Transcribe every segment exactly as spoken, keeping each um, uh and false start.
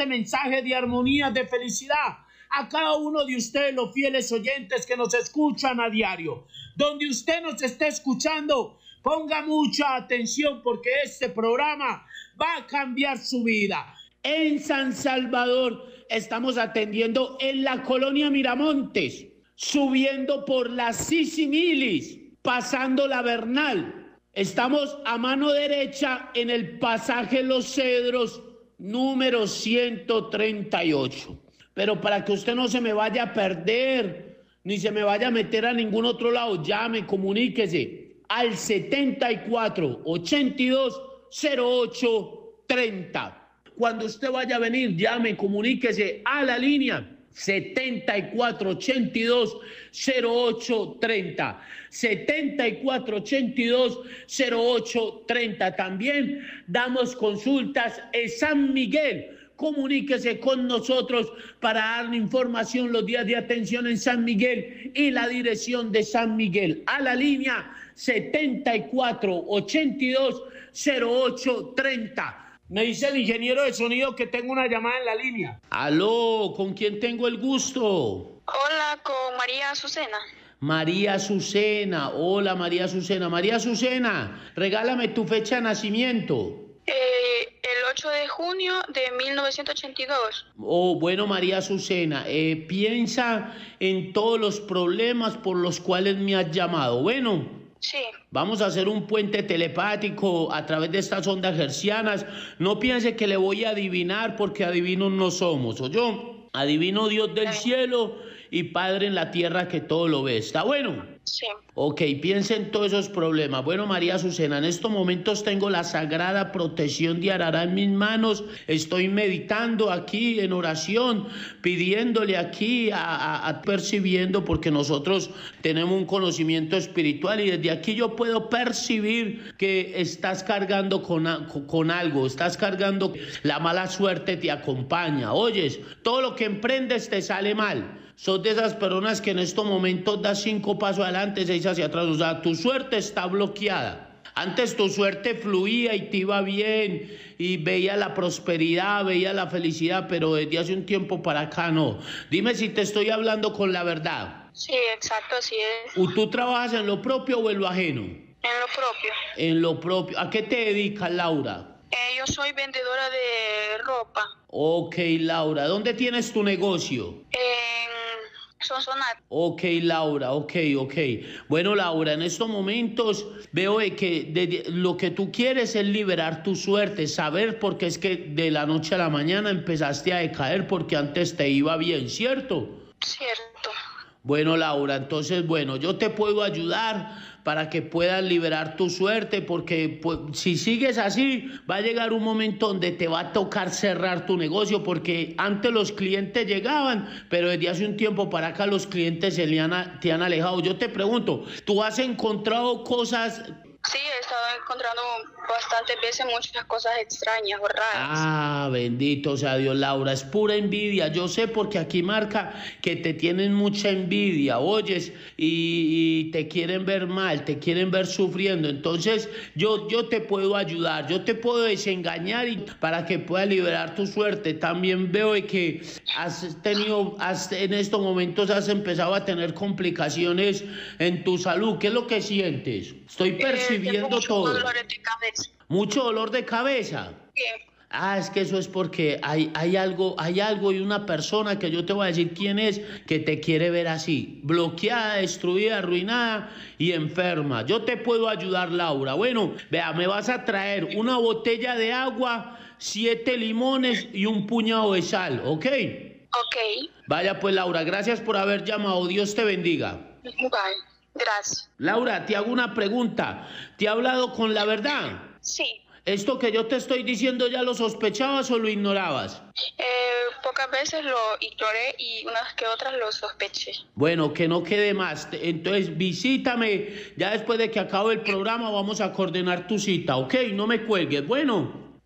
este mensaje de armonía, de felicidad a cada uno de ustedes, los fieles oyentes que nos escuchan a diario. Donde usted nos esté escuchando, ponga mucha atención porque este programa va a cambiar su vida. En San Salvador estamos atendiendo en la colonia Miramontes, subiendo por la Sisimilis, pasando la Bernal. Estamos a mano derecha en el pasaje Los Cedros, número ciento treinta y ocho. Pero para que usted no se me vaya a perder, ni se me vaya a meter a ningún otro lado, llame, comuníquese al setenta y cuatro, ochenta y dos, cero ocho, treinta. Cuando usted vaya a venir, llame, comuníquese a la línea setenta y cuatro, ochenta y dos, cero ocho, treinta. setenta y cuatro, ochenta y dos, cero ocho, treinta. También damos consultas en San Miguel. Comuníquese con nosotros para darle información los días de atención en San Miguel y la dirección de San Miguel. A la línea setenta y cuatro, ochenta y dos, cero ocho, treinta. Me dice el ingeniero de sonido que tengo una llamada en la línea. Aló, ¿con quién tengo el gusto? Hola, con María Azucena. María Azucena, hola María Azucena. María Azucena, regálame tu fecha de nacimiento. Eh, el ocho de junio de mil novecientos ochenta y dos. Oh, bueno, María Azucena, eh, piensa en todos los problemas por los cuales me has llamado. Bueno. Sí. Vamos a hacer un puente telepático a través de estas ondas hercianas. No piense que le voy a adivinar porque adivinos no somos. O yo adivino Dios del cielo y Padre en la tierra que todo lo ve. ¿Está bueno? Sí. Ok, piensa en todos esos problemas. Bueno, María Azucena, en estos momentos tengo la sagrada protección de Arará en mis manos. Estoy meditando aquí en oración, pidiéndole aquí, a, a, a percibiendo, porque nosotros tenemos un conocimiento espiritual y desde aquí yo puedo percibir que estás cargando con, con algo, estás cargando, la mala suerte te acompaña. Oyes, todo lo que emprendes te sale mal. Sos de esas personas que en estos momentos das cinco pasos adelante, seis hacia atrás. O sea, tu suerte está bloqueada. Antes tu suerte fluía y te iba bien y veía la prosperidad, veía la felicidad, pero desde hace un tiempo para acá no. Dime si te estoy hablando con la verdad. Sí, exacto, así es. ¿O tú trabajas en lo propio o en lo ajeno? En lo propio. En lo propio. ¿A qué te dedicas, Laura? Eh, yo soy vendedora de ropa. Ok, Laura. ¿Dónde tienes tu negocio? En Sonsonate. Ok, Laura, ok, ok. Bueno, Laura, en estos momentos veo que de, lo que tú quieres es liberar tu suerte, saber por qué es que de la noche a la mañana empezaste a decaer porque antes te iba bien, ¿cierto? Cierto. Bueno, Laura, entonces, bueno, yo te puedo ayudar para que puedas liberar tu suerte, porque pues, si sigues así, va a llegar un momento donde te va a tocar cerrar tu negocio, porque antes los clientes llegaban, pero desde hace un tiempo para acá los clientes se le han, te han alejado. Yo te pregunto, ¿tú has encontrado cosas? Sí, he estado encontrando bastantes veces muchas cosas extrañas o raras. Ah, bendito sea Dios, Laura, es pura envidia. Yo sé porque aquí marca que te tienen mucha envidia, oyes, y, y te quieren ver mal, te quieren ver sufriendo. Entonces yo, yo te puedo ayudar, yo te puedo desengañar y para que puedas liberar tu suerte. También veo que has tenido, has, en estos momentos has empezado a tener complicaciones en tu salud. ¿Qué es lo que sientes? Estoy percibiendo eh, tengo mucho todo. dolor de cabeza. ¿Mucho dolor de cabeza? Sí. Ah, es que eso es porque hay, hay algo, hay algo y una persona que yo te voy a decir quién es, que te quiere ver así, bloqueada, destruida, arruinada y enferma. Yo te puedo ayudar, Laura. Bueno, vea, me vas a traer una botella de agua, siete limones y un puñado de sal, ¿ok? Ok. Vaya pues, Laura, gracias por haber llamado. Dios te bendiga. Bye. Gracias. Laura, te hago una pregunta. ¿Te he hablado con la verdad? Sí. ¿Esto que yo te estoy diciendo ya lo sospechabas o lo ignorabas? Eh, pocas veces lo ignoré y unas que otras lo sospeché. Bueno, que no quede más. Entonces visítame. Ya después de que acabe el programa vamos a coordinar tu cita, ¿ok? No me cuelgues. Bueno.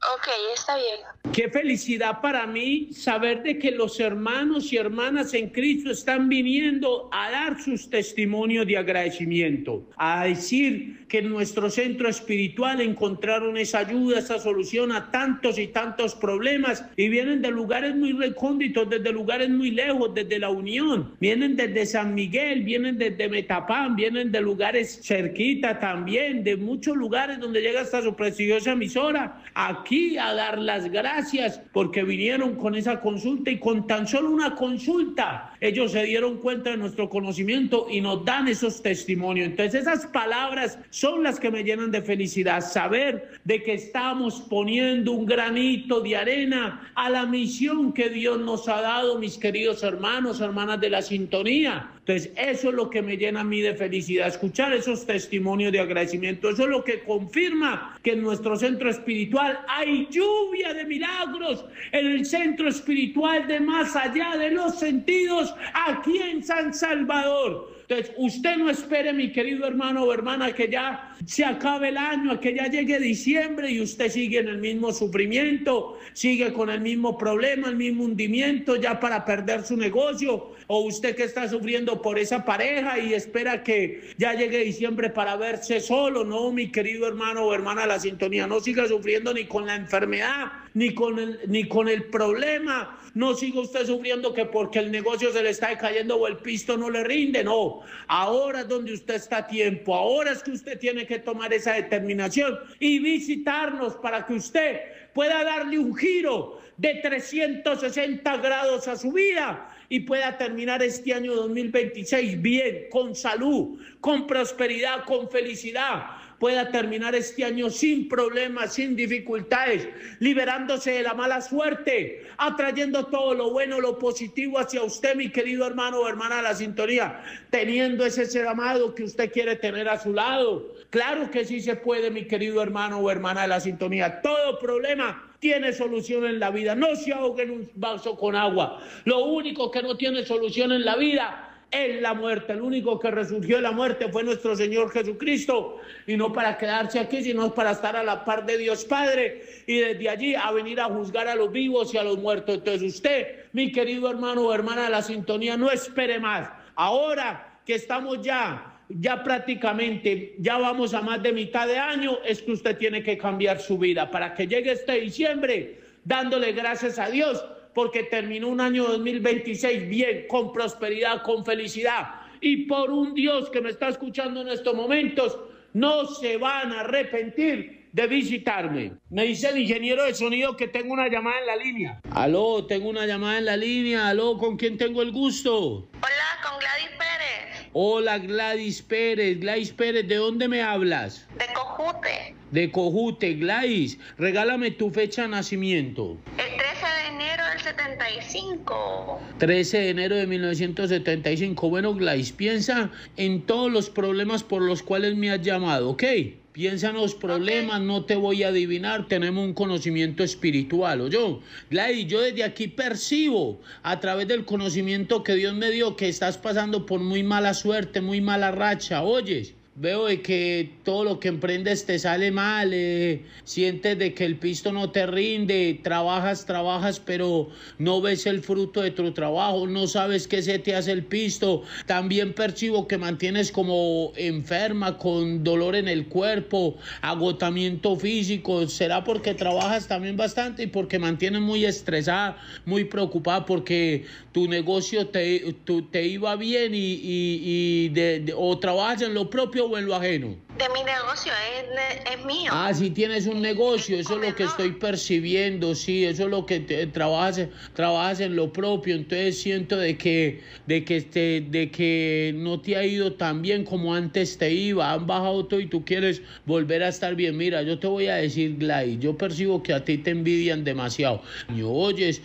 Ok, está bien. Qué felicidad para mí saber de que los hermanos y hermanas en Cristo están viniendo a dar sus testimonios de agradecimiento, a decir que en nuestro centro espiritual encontraron esa ayuda, esa solución a tantos y tantos problemas, y vienen de lugares muy recónditos, desde lugares muy lejos, desde la Unión, vienen desde San Miguel, vienen desde Metapán, vienen de lugares cerquita también, de muchos lugares donde llega hasta su prestigiosa emisora, aquí a dar las gracias porque vinieron con esa consulta, y con tan solo una consulta ellos se dieron cuenta de nuestro conocimiento y nos dan esos testimonios. Entonces esas palabras son las que me llenan de felicidad, saber de que estamos poniendo un granito de arena a la misión que Dios nos ha dado, mis queridos hermanos, hermanas de la sintonía. Entonces eso es lo que me llena a mí de felicidad, escuchar esos testimonios de agradecimiento. Eso es lo que confirma que en nuestro centro espiritual hay lluvia de milagros, en el centro espiritual de más allá de los sentidos, aquí en San Salvador. Entonces, usted no espere, mi querido hermano o hermana, que ya se acabe el año, que ya llegue diciembre y usted sigue en el mismo sufrimiento, sigue con el mismo problema, el mismo hundimiento, ya para perder su negocio, o usted que está sufriendo por esa pareja y espera que ya llegue diciembre para verse solo. No, mi querido hermano o hermana de la sintonía, no siga sufriendo ni con la enfermedad, ni con el, ni con el problema. No siga usted sufriendo que porque el negocio se le está cayendo o el pisto no le rinde. No, ahora es donde usted está a tiempo. Ahora es que usted tiene que tomar esa determinación y visitarnos para que usted pueda darle un giro de trescientos sesenta grados a su vida y pueda terminar este año dos mil veintiséis bien, con salud, con prosperidad, con felicidad. Pueda terminar este año sin problemas, sin dificultades, liberándose de la mala suerte, atrayendo todo lo bueno, lo positivo hacia usted, mi querido hermano o hermana de la sintonía, teniendo ese ser amado que usted quiere tener a su lado. Claro que sí se puede, mi querido hermano o hermana de la sintonía. Todo problema tiene solución en la vida. No se ahogue en un vaso con agua. Lo único que no tiene solución en la vida es la muerte. El único que resurgió de la muerte fue nuestro Señor Jesucristo, y no para quedarse aquí, sino para estar a la par de Dios Padre y desde allí a venir a juzgar a los vivos y a los muertos. Entonces usted, mi querido hermano o hermana de la sintonía, no espere más. Ahora que estamos ya ya prácticamente, ya vamos a más de mitad de año, es que usted tiene que cambiar su vida para que llegue este diciembre dándole gracias a Dios porque terminó un año dos mil veintiséis bien, con prosperidad, con felicidad, y por un Dios que me está escuchando en estos momentos, no se van a arrepentir de visitarme. Me dice el ingeniero de sonido que tengo una llamada en la línea. Aló, tengo una llamada en la línea. Aló, ¿con quién tengo el gusto? Hola, con Gladys Pérez. Hola, Gladys Pérez. Gladys Pérez, ¿de dónde me hablas? De Cojute. De Cojute. Gladys, regálame tu fecha de nacimiento. El trece de enero del setenta y cinco. trece de enero de mil novecientos setenta y cinco. Bueno, Gladys, piensa en todos los problemas por los cuales me has llamado, ¿ok? Piensa en los problemas, okay. No te voy a adivinar, tenemos un conocimiento espiritual, ¿oyó? Gladys, yo desde aquí percibo, a través del conocimiento que Dios me dio, que estás pasando por muy mala suerte, muy mala racha, ¿oyes? Veo de que todo lo que emprendes te sale mal, eh, sientes de que el pisto no te rinde, trabajas, trabajas, pero no ves el fruto de tu trabajo, no sabes qué se te hace el pisto. También percibo que mantienes como enferma, con dolor en el cuerpo, agotamiento físico. Será porque trabajas también bastante y porque mantienes muy estresada, muy preocupada porque tu negocio te, tu, te iba bien y, y, y de, de, o trabajas en lo propio o en lo ajeno. De mi negocio, es, es mío. Ah, si tienes un negocio, eso es lo que estoy percibiendo, sí, eso es lo que te, trabajas, trabajas en lo propio, entonces siento de que, de que te, de que no te ha ido tan bien como antes te iba, han bajado todo y tú quieres volver a estar bien. Mira, yo te voy a decir, Gladys, yo percibo que a ti te envidian demasiado, y oyes,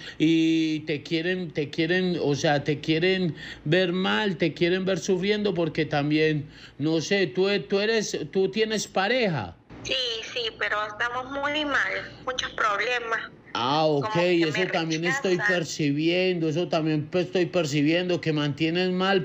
y te quieren, te quieren, o sea, te quieren ver mal, te quieren ver sufriendo, porque también, no sé, tú, tú eres... ¿Tú tienes pareja? Sí, sí, pero estamos muy mal, muchos problemas. Ah, ok, eso también estoy percibiendo, eso también estoy percibiendo, que mantienes mal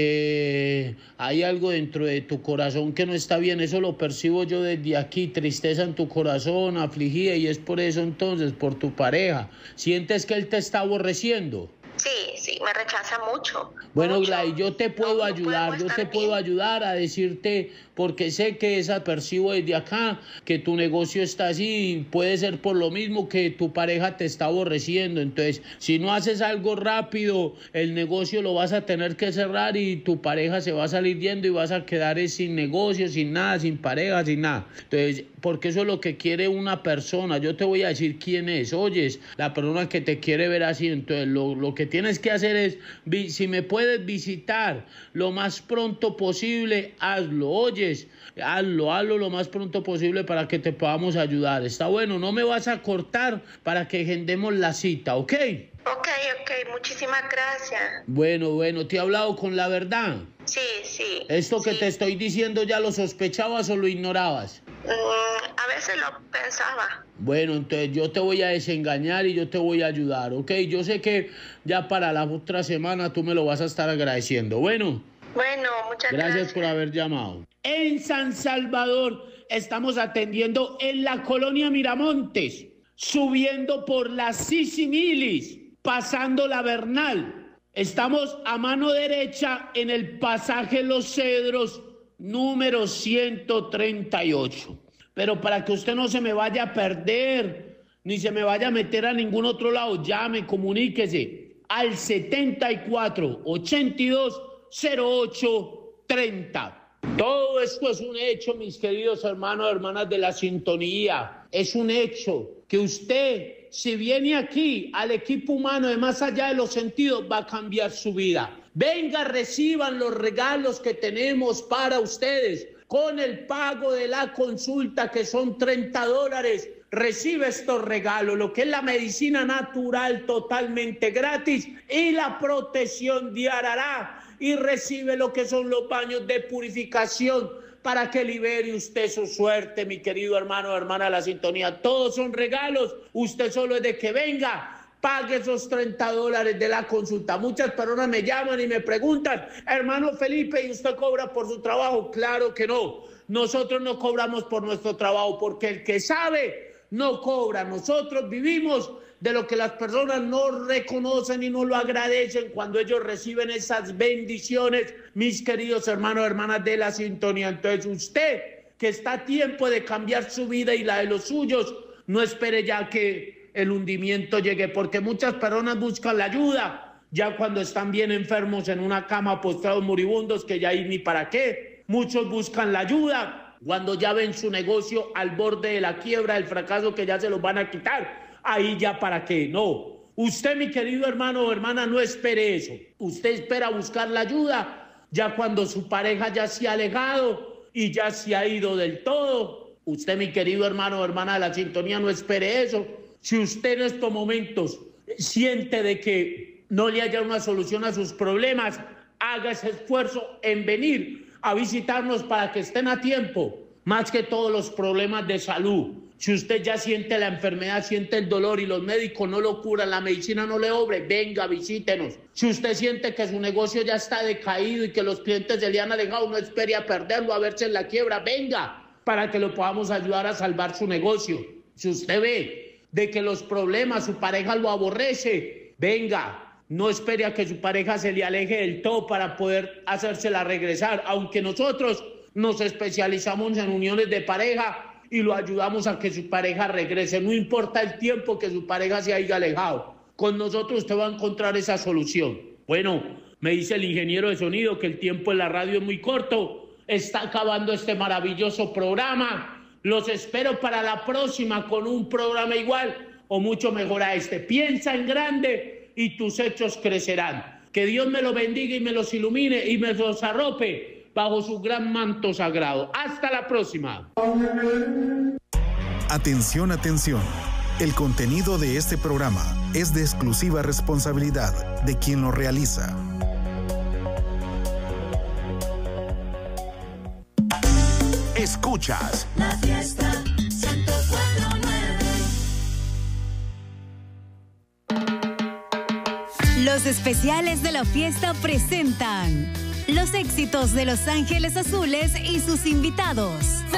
porque hay algo dentro de tu corazón que no está bien, eso lo percibo yo desde aquí, tristeza en tu corazón, afligida, y es por eso entonces, por tu pareja. ¿Sientes que él te está aborreciendo? Sí, sí, me rechaza mucho. Bueno, mucho. Gladys, yo te puedo no, ayudar, no yo te bien. puedo ayudar a decirte, porque sé que esa percibo desde acá, que tu negocio está así, puede ser por lo mismo que tu pareja te está aborreciendo. Entonces, si no haces algo rápido, el negocio lo vas a tener que cerrar y tu pareja se va a salir yendo y vas a quedar sin negocio, sin nada, sin pareja, sin nada. Entonces, porque eso es lo que quiere una persona. Yo te voy a decir quién es. Oyes, la persona que te quiere ver así. Entonces, lo, lo que tienes que hacer es, si me puedes visitar lo más pronto posible, hazlo. Oyes, hazlo, hazlo lo más pronto posible para que te podamos ayudar. Está bueno, no me vas a cortar para que agendemos la cita, ¿ok? Ok, ok, muchísimas gracias. Bueno, bueno, ¿te he hablado con la verdad? Sí, sí. ¿Esto que sí. te estoy diciendo ya lo sospechabas o lo ignorabas? Mm, a veces lo pensaba. Bueno, entonces yo te voy a desengañar y yo te voy a ayudar, ¿ok? Yo sé que ya para la otra semana tú me lo vas a estar agradeciendo. Bueno. Bueno, muchas gracias. Gracias por haber llamado. En San Salvador estamos atendiendo en la colonia Miramontes, subiendo por la Sisimilis, pasando la Bernal. Estamos a mano derecha en el pasaje Los Cedros, número ciento treinta y ocho. Pero para que usted no se me vaya a perder, ni se me vaya a meter a ningún otro lado, llame, comuníquese al setenta y cuatro, ochenta y dos, cero ocho, treinta. Todo esto es un hecho, mis queridos hermanos y hermanas de la sintonía. Es un hecho que usted, si viene aquí al equipo humano de Más Allá de los Sentidos, va a cambiar su vida. Venga, reciban los regalos que tenemos para ustedes. Con el pago de la consulta, que son treinta dólares, recibe estos regalos, lo que es la medicina natural totalmente gratis y la protección de Arará. Y recibe lo que son los baños de purificación para que libere usted su suerte, mi querido hermano o hermana de la sintonía. Todos son regalos, usted solo es de que venga, pague esos treinta dólares de la consulta. Muchas personas me llaman y me preguntan, hermano Felipe, ¿y usted cobra por su trabajo? Claro que no, nosotros no cobramos por nuestro trabajo, porque el que sabe no cobra. Nosotros vivimos de lo que las personas no reconocen y no lo agradecen cuando ellos reciben esas bendiciones, mis queridos hermanos y hermanas de la sintonía. Entonces usted, que está a tiempo de cambiar su vida y la de los suyos, no espere ya que el hundimiento llegue, porque muchas personas buscan la ayuda ya cuando están bien enfermos en una cama, postrados moribundos, que ya hay ni para qué. Muchos buscan la ayuda cuando ya ven su negocio al borde de la quiebra, del fracaso, que ya se los van a quitar. Ahí ya para qué, no. Usted, mi querido hermano o hermana, no espere eso. Usted espera buscar la ayuda ya cuando su pareja ya se ha alejado y ya se ha ido del todo. Usted, mi querido hermano o hermana de la sintonía, no espere eso. Si usted en estos momentos siente de que no le haya una solución a sus problemas, haga ese esfuerzo en venir a visitarnos para que estén a tiempo, más que todos los problemas de salud. Si usted ya siente la enfermedad, siente el dolor y los médicos no lo curan, la medicina no le obre, venga, visítenos. Si usted siente que su negocio ya está decaído y que los clientes se le han alejado, no espere a perderlo, a verse en la quiebra, venga, para que lo podamos ayudar a salvar su negocio. Si usted ve de que los problemas, su pareja lo aborrece, venga, no espere a que su pareja se le aleje del todo para poder hacérsela regresar, aunque nosotros nos especializamos en uniones de pareja y lo ayudamos a que su pareja regrese, no importa el tiempo que su pareja se haya alejado. Con nosotros usted va a encontrar esa solución. Bueno, me dice el ingeniero de sonido que el tiempo en la radio es muy corto. Está acabando este maravilloso programa. Los espero para la próxima con un programa igual o mucho mejor a este. Piensa en grande y tus hechos crecerán. Que Dios me los bendiga y me los ilumine y me los arrope bajo su gran manto sagrado. Hasta la próxima. Atención, atención. El contenido de este programa es de exclusiva responsabilidad de quien lo realiza. Escuchas La Fiesta ciento cuatro punto nueve. Los especiales de la fiesta presentan los éxitos de Los Ángeles Azules y sus invitados.